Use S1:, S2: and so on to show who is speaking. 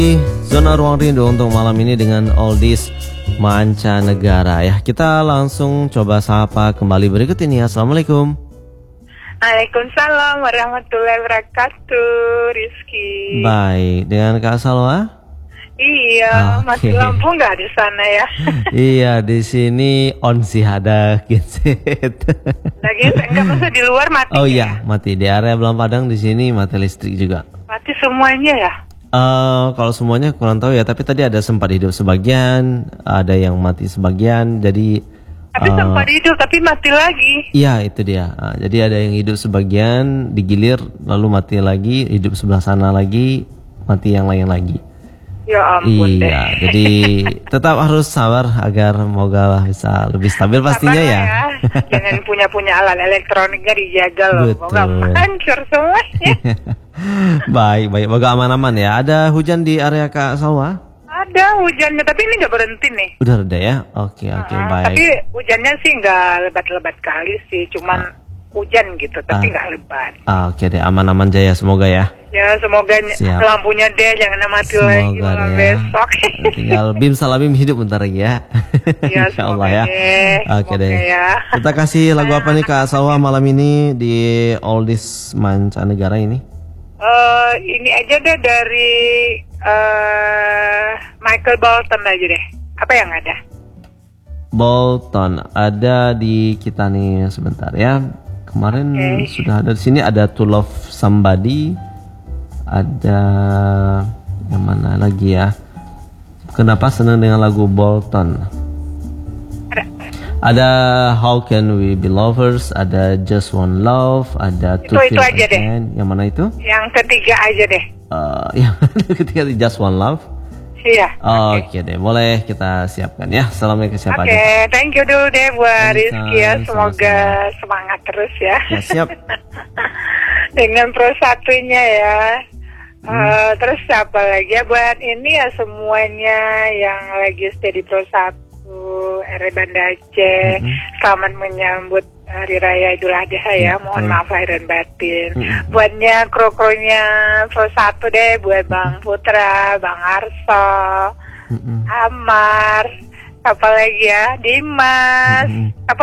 S1: Zona Ruang Rindu untuk malam ini dengan oldies mancanegara ya. Kita langsung coba sapa kembali berikut ini. Assalamualaikum.
S2: Waalaikumsalam warahmatullahi wabarakatuh, Rizky.
S1: Baik, dengan Kak Salwa?
S2: Iya, masih lampu nggak di sana ya?
S1: Iya, di sini on sih ada genset.
S2: Lagi nggak masa di luar mati.
S1: Oh iya, mati di area Belang Padang di sini mati listrik juga.
S2: Mati semuanya ya?
S1: Kalau semuanya kurang tahu ya, tapi tadi ada sempat hidup sebagian, ada yang mati sebagian, jadi
S2: Tapi sempat hidup tapi mati lagi.
S1: iya itu dia. Jadi ada yang hidup sebagian, digilir lalu mati lagi, hidup sebelah sana lagi, mati yang lain lagi.
S2: Ya ampun deh.
S1: Iya, jadi tetap harus sabar agar moga bisa lebih stabil pastinya ya.
S2: Jangan punya alat elektroniknya dijaga loh. Moga hancur semuanya.
S1: Baik, moga aman-aman ya. Ada hujan di area Kak Salwa?
S2: Ada hujannya, tapi ini nggak berhenti nih.
S1: Udah reda ya? Oke, baik.
S2: Tapi hujannya sih nggak lebat-lebat kali sih, cuman hujan gitu, tapi nggak lebat.
S1: Oke deh, aman-aman jaya semoga ya.
S2: Ya semoga lampunya deh jangan mati lagi malam besok.
S1: Tinggal Bim Salabim hidup bentar lagi ya.
S2: Ya
S1: Insya Allah ya. Oke deh.
S2: Ya.
S1: Kita kasih lagu apa nih Kak Salwa malam ini di oldies mancanegara ini?
S2: Ini aja deh dari Michael Bolton aja deh. Apa yang ada?
S1: Bolton ada di kita nih sebentar ya. Kemarin sudah ada di sini, ada To Love Somebody, ada yang mana lagi ya? Kenapa senang dengan lagu Bolton? Ada How Can We Be Lovers, ada Just One Love, ada To Feel
S2: aja
S1: Again. Yang mana itu?
S2: Yang ketiga aja deh.
S1: Yang ketiga Just One Love.
S2: Iya.
S1: Oke deh, boleh kita siapkan ya. Assalamualaikum siapa aja.
S2: Oke, thank you dulu deh buat Rizky ya. Semoga semangat terus ya.
S1: Ya siap.
S2: Dengan Pro Satunya ya. Terus apa lagi ya buat ini ya semuanya yang lagi stay di Pro Satu, RW Banda Aceh. Selamat menyambut Hari Raya Idul Adha ya. Mohon maaf lahir dan batin. Buatnya kru-krunya Pro Satu deh, buat Bang Putra, Bang Arso, Amar, apa lagi ya, Dimas, apa